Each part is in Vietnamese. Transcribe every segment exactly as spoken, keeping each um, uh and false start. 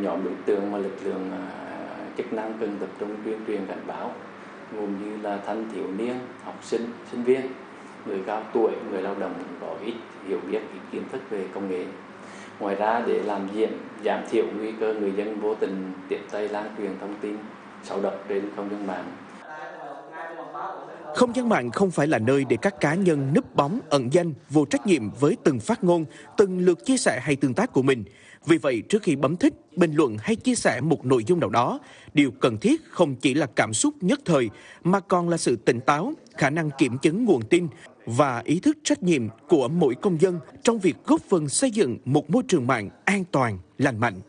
nhóm đối tượng mà lực lượng chức năng cần tập trung tuyên truyền cảnh báo, gồm như là thanh thiếu niên, học sinh, sinh viên, người cao tuổi, người lao động có ít hiểu biết, ít kiến thức về công nghệ. Ngoài ra, để làm diện giảm thiểu nguy cơ người dân vô tình tiếp tay lan truyền thông tin xấu độc trên không gian mạng. Không gian mạng không phải là nơi để các cá nhân núp bóng, ẩn danh, vô trách nhiệm với từng phát ngôn, từng lượt chia sẻ hay tương tác của mình. Vì vậy, trước khi bấm thích, bình luận hay chia sẻ một nội dung nào đó, điều cần thiết không chỉ là cảm xúc nhất thời, mà còn là sự tỉnh táo, khả năng kiểm chứng nguồn tin và ý thức trách nhiệm của mỗi công dân trong việc góp phần xây dựng một môi trường mạng an toàn, lành mạnh.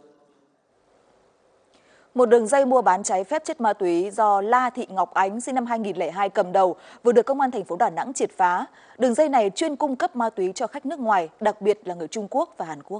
Một đường dây mua bán trái phép chất ma túy do La Thị Ngọc Ánh sinh năm hai nghìn không trăm lẻ hai cầm đầu vừa được Công an thành phố Đà Nẵng triệt phá. Đường dây này chuyên cung cấp ma túy cho khách nước ngoài, đặc biệt là người Trung Quốc và Hàn Quốc.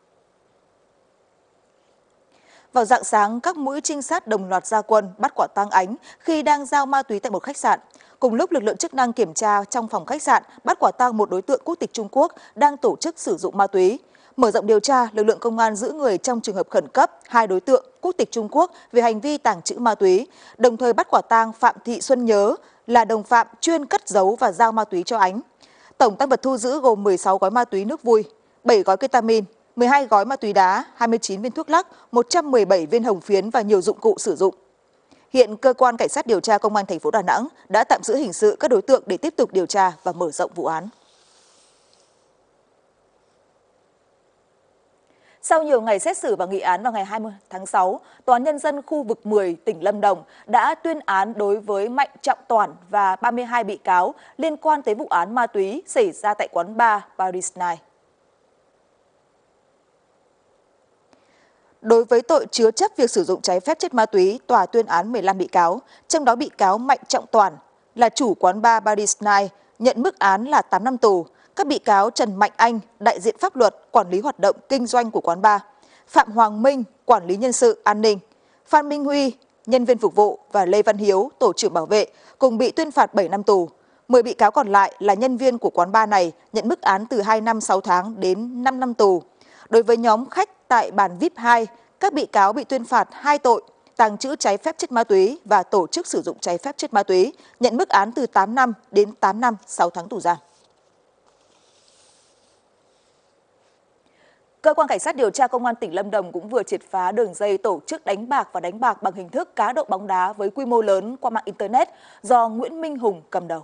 Vào rạng sáng, các mũi trinh sát đồng loạt ra quân bắt quả tang Ánh khi đang giao ma túy tại một khách sạn. Cùng lúc lực lượng chức năng kiểm tra trong phòng khách sạn, bắt quả tang một đối tượng quốc tịch Trung Quốc đang tổ chức sử dụng ma túy. Mở rộng điều tra, lực lượng công an giữ người trong trường hợp khẩn cấp hai đối tượng quốc tịch Trung Quốc về hành vi tàng trữ ma túy, đồng thời bắt quả tang Phạm Thị Xuân Nhớ là đồng phạm chuyên cất giấu và giao ma túy cho Ánh. Tổng tăng vật thu giữ gồm mười sáu gói ma túy nước vui, bảy gói ketamin, mười hai gói ma túy đá, hai mươi chín viên thuốc lắc, một trăm mười bảy viên hồng phiến và nhiều dụng cụ sử dụng. Hiện cơ quan cảnh sát điều tra Công an thành phố Đà Nẵng đã tạm giữ hình sự các đối tượng để tiếp tục điều tra và mở rộng vụ án. Sau nhiều ngày xét xử và nghị án vào ngày hai mươi tháng sáu, Tòa án Nhân dân khu vực mười tỉnh Lâm Đồng đã tuyên án đối với Mạnh Trọng Toản và ba mươi hai bị cáo liên quan tới vụ án ma túy xảy ra tại quán bar Paris Night. Đối với tội chứa chấp việc sử dụng trái phép chất ma túy, tòa tuyên án mười lăm bị cáo, trong đó bị cáo Mạnh Trọng Toản là chủ quán bar Paris Night nhận mức án là tám năm tù. Các bị cáo Trần Mạnh Anh, đại diện pháp luật, quản lý hoạt động kinh doanh của quán bar, Phạm Hoàng Minh, quản lý nhân sự, an ninh, Phan Minh Huy, nhân viên phục vụ và Lê Văn Hiếu, tổ trưởng bảo vệ, cùng bị tuyên phạt bảy năm tù. mười bị cáo còn lại là nhân viên của quán bar này nhận mức án từ hai năm sáu tháng đến năm năm tù. Đối với nhóm khách tại bàn vi ai pi hai, các bị cáo bị tuyên phạt hai tội tàng trữ trái phép chất ma túy và tổ chức sử dụng trái phép chất ma túy, nhận mức án từ tám năm đến tám năm sáu tháng tù giam. Cơ quan Cảnh sát điều tra Công an tỉnh Lâm Đồng cũng vừa triệt phá đường dây tổ chức đánh bạc và đánh bạc bằng hình thức cá độ bóng đá với quy mô lớn qua mạng Internet do Nguyễn Minh Hùng cầm đầu.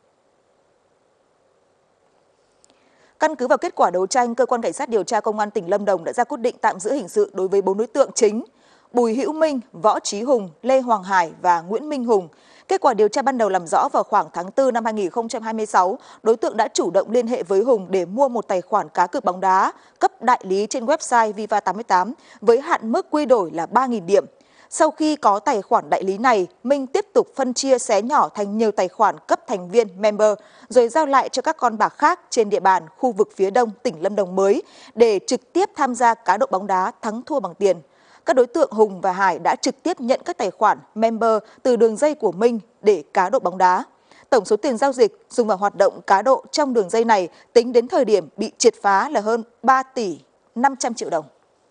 Căn cứ vào kết quả đấu tranh, Cơ quan Cảnh sát điều tra Công an tỉnh Lâm Đồng đã ra quyết định tạm giữ hình sự đối với bốn đối tượng chính: Bùi Hữu Minh, Võ Trí Hùng, Lê Hoàng Hải và Nguyễn Minh Hùng. Kết quả điều tra ban đầu làm rõ vào khoảng tháng tư năm hai nghìn không trăm hai mươi sáu, đối tượng đã chủ động liên hệ với Hùng để mua một tài khoản cá cược bóng đá cấp đại lý trên website Viva tám mươi tám với hạn mức quy đổi là ba nghìn điểm. Sau khi có tài khoản đại lý này, Minh tiếp tục phân chia xé nhỏ thành nhiều tài khoản cấp thành viên member, rồi giao lại cho các con bạc khác trên địa bàn khu vực phía đông tỉnh Lâm Đồng mới để trực tiếp tham gia cá độ bóng đá thắng thua bằng tiền. Các đối tượng Hùng và Hải đã trực tiếp nhận các tài khoản member từ đường dây của Minh để cá độ bóng đá. Tổng số tiền giao dịch dùng vào hoạt động cá độ trong đường dây này tính đến thời điểm bị triệt phá là hơn ba tỷ năm trăm triệu đồng.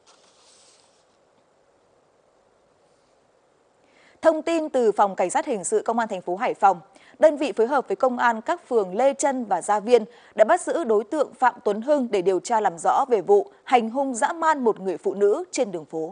Thông tin từ Phòng Cảnh sát Hình sự Công an thành phố Hải Phòng, đơn vị phối hợp với công an các phường Lê Trân và Gia Viên đã bắt giữ đối tượng Phạm Tuấn Hưng để điều tra làm rõ về vụ hành hung dã man một người phụ nữ trên đường phố.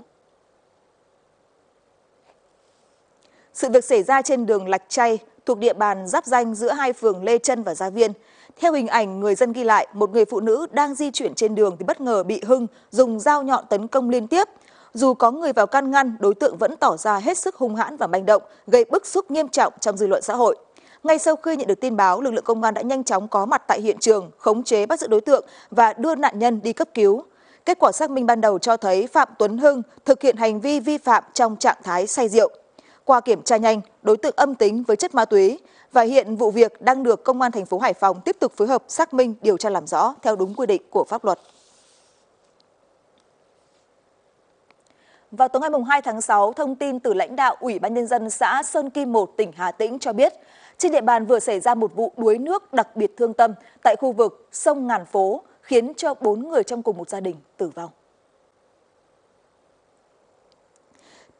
Sự việc xảy ra trên đường Lạch Tray thuộc địa bàn giáp ranh giữa hai phường Lê Trân và Gia Viên. Theo hình ảnh người dân ghi lại, một người phụ nữ đang di chuyển trên đường thì bất ngờ bị Hưng dùng dao nhọn tấn công liên tiếp. Dù có người vào can ngăn, đối tượng vẫn tỏ ra hết sức hung hãn và manh động, gây bức xúc nghiêm trọng trong dư luận xã hội. Ngay sau khi nhận được tin báo, lực lượng công an đã nhanh chóng có mặt tại hiện trường, khống chế bắt giữ đối tượng và đưa nạn nhân đi cấp cứu. Kết quả xác minh ban đầu cho thấy Phạm Tuấn Hưng thực hiện hành vi vi phạm trong trạng thái say rượu. Qua kiểm tra nhanh, đối tượng âm tính với chất ma túy và hiện vụ việc đang được Công an thành phố Hải Phòng tiếp tục phối hợp xác minh điều tra làm rõ theo đúng quy định của pháp luật. Vào tối ngày hai tháng sáu, thông tin từ lãnh đạo Ủy ban Nhân dân xã Sơn Kim một, tỉnh Hà Tĩnh cho biết, trên địa bàn vừa xảy ra một vụ đuối nước đặc biệt thương tâm tại khu vực sông Ngàn Phố, khiến cho bốn người trong cùng một gia đình tử vong.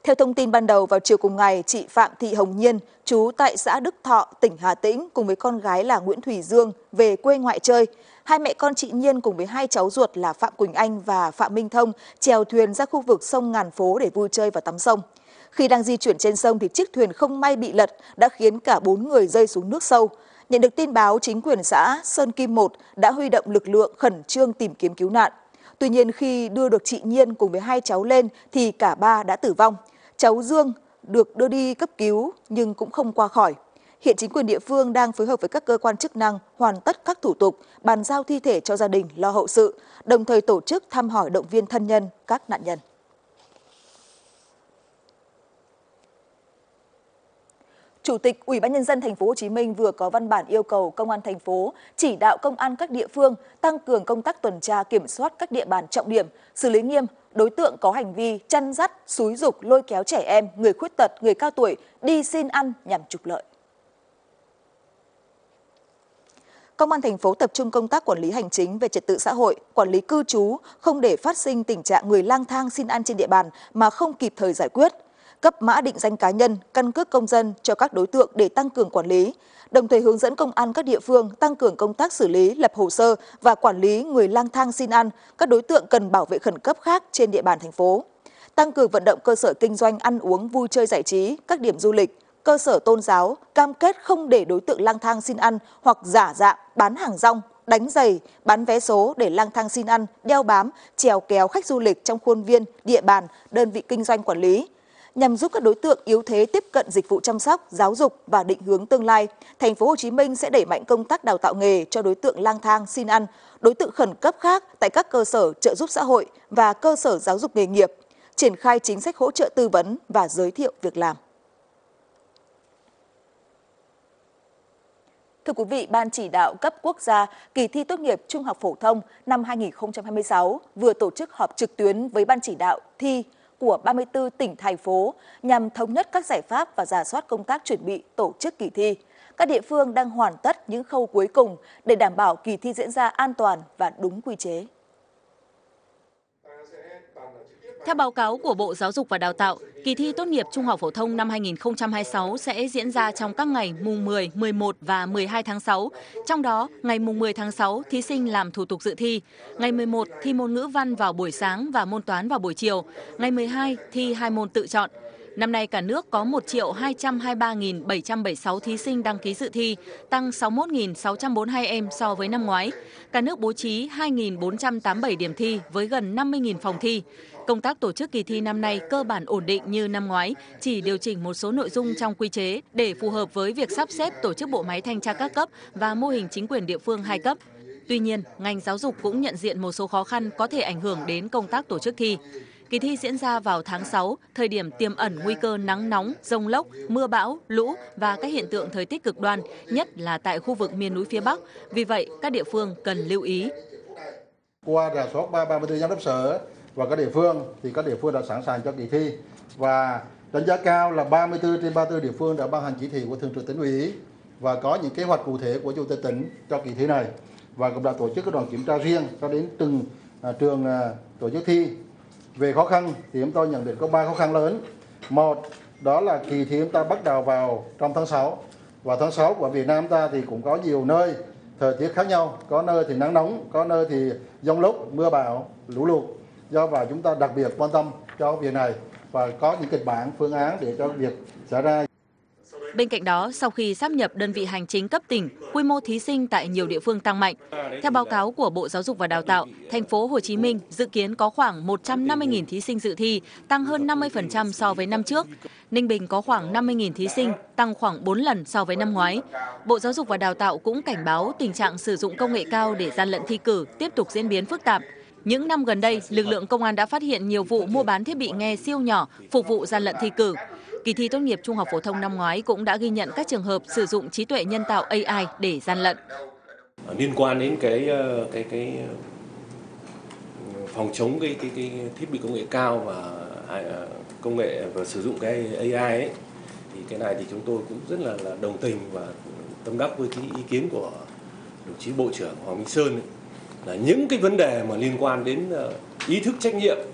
Theo thông tin ban đầu, vào chiều cùng ngày, chị Phạm Thị Hồng Nhiên, trú tại xã Đức Thọ, tỉnh Hà Tĩnh, cùng với con gái là Nguyễn Thùy Dương về quê ngoại chơi. Hai mẹ con chị Nhiên cùng với hai cháu ruột là Phạm Quỳnh Anh và Phạm Minh Thông chèo thuyền ra khu vực sông Ngàn Phố để vui chơi và tắm sông. Khi đang di chuyển trên sông thì chiếc thuyền không may bị lật, đã khiến cả bốn người rơi xuống nước sâu. Nhận được tin báo, chính quyền xã Sơn Kim một đã huy động lực lượng khẩn trương tìm kiếm cứu nạn. Tuy nhiên, khi đưa được chị Nhiên cùng với hai cháu lên thì cả ba đã tử vong. Cháu Dương được đưa đi cấp cứu nhưng cũng không qua khỏi. Hiện chính quyền địa phương đang phối hợp với các cơ quan chức năng hoàn tất các thủ tục, bàn giao thi thể cho gia đình lo hậu sự, đồng thời tổ chức thăm hỏi động viên thân nhân các nạn nhân. Chủ tịch Ủy ban nhân dân thành phố Hồ Chí Minh vừa có văn bản yêu cầu công an thành phố chỉ đạo công an các địa phương tăng cường công tác tuần tra kiểm soát các địa bàn trọng điểm, xử lý nghiêm đối tượng có hành vi chăn dắt, xúi giục, lôi kéo trẻ em, người khuyết tật, người cao tuổi đi xin ăn nhằm trục lợi. Công an thành phố tập trung công tác quản lý hành chính về trật tự xã hội, quản lý cư trú, không để phát sinh tình trạng người lang thang xin ăn trên địa bàn mà không kịp thời giải quyết. Cấp mã định danh cá nhân, căn cước công dân cho các đối tượng để tăng cường quản lý, đồng thời hướng dẫn công an các địa phương tăng cường công tác xử lý, lập hồ sơ và quản lý người lang thang xin ăn, các đối tượng cần bảo vệ khẩn cấp khác trên địa bàn thành phố. Tăng cường vận động cơ sở kinh doanh ăn uống vui chơi giải trí, các điểm du lịch, cơ sở tôn giáo cam kết không để đối tượng lang thang xin ăn hoặc giả dạng bán hàng rong, đánh giày, bán vé số để lang thang xin ăn, đeo bám, chèo kéo khách du lịch trong khuôn viên, địa bàn, đơn vị kinh doanh quản lý. Nhằm giúp các đối tượng yếu thế tiếp cận dịch vụ chăm sóc, giáo dục và định hướng tương lai, thành phố Hồ Chí Minh sẽ đẩy mạnh công tác đào tạo nghề cho đối tượng lang thang xin ăn, đối tượng khẩn cấp khác tại các cơ sở trợ giúp xã hội và cơ sở giáo dục nghề nghiệp, triển khai chính sách hỗ trợ tư vấn và giới thiệu việc làm. Thưa quý vị, Ban chỉ đạo cấp quốc gia kỳ thi tốt nghiệp trung học phổ thông năm hai nghìn không trăm hai mươi sáu vừa tổ chức họp trực tuyến với Ban chỉ đạo thi của ba mươi tư tỉnh, thành phố nhằm thống nhất các giải pháp và rà soát công tác chuẩn bị tổ chức kỳ thi. Các địa phương đang hoàn tất những khâu cuối cùng để đảm bảo kỳ thi diễn ra an toàn và đúng quy chế. Theo báo cáo của Bộ Giáo dục và Đào tạo, kỳ thi tốt nghiệp trung học phổ thông năm hai nghìn không trăm hai mươi sáu sẽ diễn ra trong các ngày mùng mười, mười một và mười hai tháng sáu. Trong đó, ngày mùng mười tháng sáu, thí sinh làm thủ tục dự thi. Ngày mười một, thi môn ngữ văn vào buổi sáng và môn toán vào buổi chiều. Ngày mười hai, thi hai môn tự chọn. Năm nay cả nước có một triệu hai trăm hai mươi ba nghìn bảy trăm bảy mươi sáu thí sinh đăng ký dự thi, tăng sáu mươi mốt nghìn sáu trăm bốn mươi hai em so với năm ngoái. Cả nước bố trí hai nghìn bốn trăm tám mươi bảy điểm thi với gần năm mươi nghìn phòng thi. Công tác tổ chức kỳ thi năm nay cơ bản ổn định như năm ngoái, chỉ điều chỉnh một số nội dung trong quy chế để phù hợp với việc sắp xếp tổ chức bộ máy thanh tra các cấp và mô hình chính quyền địa phương hai cấp. Tuy nhiên, ngành giáo dục cũng nhận diện một số khó khăn có thể ảnh hưởng đến công tác tổ chức thi. Kỳ thi diễn ra vào tháng sáu, thời điểm tiềm ẩn nguy cơ nắng nóng, dông lốc, mưa bão, lũ và các hiện tượng thời tiết cực đoan, nhất là tại khu vực miền núi phía Bắc. Vì vậy, các địa phương cần lưu ý. Qua rà soát ba mươi tư giám đốc sở và các địa phương thì các địa phương đã sẵn sàng cho kỳ thi, và đánh giá cao là ba mươi tư trên ba mươi tư địa phương đã ban hành chỉ thị của Thường trực Tỉnh ủy và có những kế hoạch cụ thể của Chủ tịch tỉnh cho kỳ thi này, và cũng đã tổ chức các đoàn kiểm tra riêng cho đến từng à, trường à, tổ chức thi. Về khó khăn thì chúng tôi nhận định có ba khó khăn lớn. Một, đó là kỳ thi chúng ta bắt đầu vào trong tháng sáu, và tháng sáu của Việt Nam ta thì cũng có nhiều nơi thời tiết khác nhau, có nơi thì nắng nóng, có nơi thì dông lốc, mưa bão, lũ lụt. Do vậy chúng ta đặc biệt quan tâm cho việc này và có những kịch bản, phương án để cho việc xảy ra. Bên cạnh đó, sau khi sáp nhập đơn vị hành chính cấp tỉnh, quy mô thí sinh tại nhiều địa phương tăng mạnh. Theo báo cáo của Bộ Giáo dục và Đào tạo, thành phố Hồ Chí Minh dự kiến có khoảng một trăm năm mươi nghìn thí sinh dự thi, tăng hơn năm mươi phần trăm so với năm trước. Ninh Bình có khoảng năm mươi nghìn thí sinh, tăng khoảng bốn lần so với năm ngoái. Bộ Giáo dục và Đào tạo cũng cảnh báo tình trạng sử dụng công nghệ cao để gian lận thi cử tiếp tục diễn biến phức tạp. Những năm gần đây, lực lượng công an đã phát hiện nhiều vụ mua bán thiết bị nghe siêu nhỏ phục vụ gian lận thi cử. Kỳ thi tốt nghiệp trung học phổ thông năm ngoái cũng đã ghi nhận các trường hợp sử dụng trí tuệ nhân tạo A I để gian lận. Liên quan đến cái cái cái phòng chống cái cái cái thiết bị công nghệ cao và công nghệ và sử dụng cái A I ấy, thì cái này thì chúng tôi cũng rất là, là đồng tình và tâm đắc với cái ý kiến của đồng chí Bộ trưởng Hoàng Minh Sơn ấy, là những cái vấn đề mà liên quan đến ý thức trách nhiệm